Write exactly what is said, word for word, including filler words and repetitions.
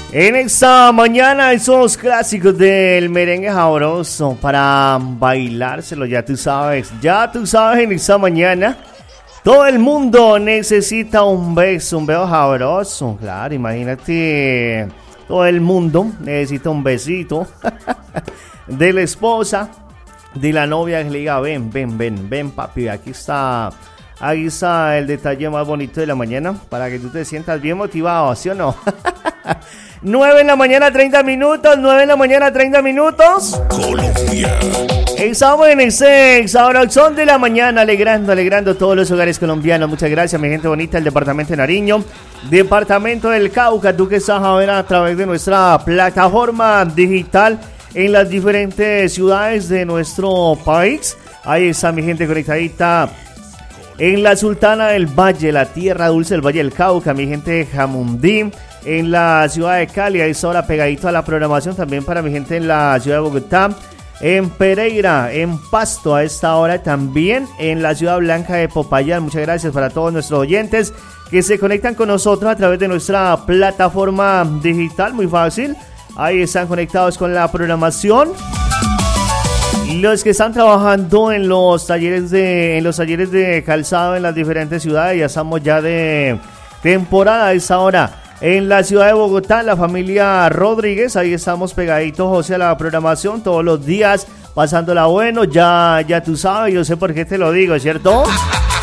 En esta mañana esos clásicos del merengue sabroso para bailárselo, ya tú sabes, ya tú sabes en esta mañana. Todo el mundo necesita un beso, un beso sabroso, claro, imagínate, todo el mundo necesita un besito de la esposa, de la novia que le diga, ven, ven, ven, ven papi, aquí está, aquí está el detalle más bonito de la mañana, para que tú te sientas bien motivado, ¿sí o no? nueve en la mañana, treinta minutos, nueve en la mañana, treinta minutos. Colombia. Estamos en ese sabrosón de la mañana, alegrando, alegrando todos los hogares colombianos. Muchas gracias, mi gente bonita, el departamento de Nariño, departamento del Cauca, tú que estás a ver a través de nuestra plataforma digital en las diferentes ciudades de nuestro país. Ahí está mi gente conectadita en la Sultana del Valle, la tierra dulce del Valle del Cauca, mi gente de Jamundí, en la ciudad de Cali, ahí está ahora pegadito a la programación, también para mi gente en la ciudad de Bogotá, en Pereira, en Pasto a esta hora, también en la ciudad blanca de Popayán. Muchas gracias para todos nuestros oyentes que se conectan con nosotros a través de nuestra plataforma digital, muy fácil, ahí están conectados con la programación. Los que están trabajando en los talleres de en los talleres de calzado en las diferentes ciudades, ya estamos ya de temporada a esta hora. En la ciudad de Bogotá, la familia Rodríguez, ahí estamos pegaditos, José, a la programación todos los días, pasándola bueno, ya, ya tú sabes, yo sé por qué te lo digo, ¿cierto?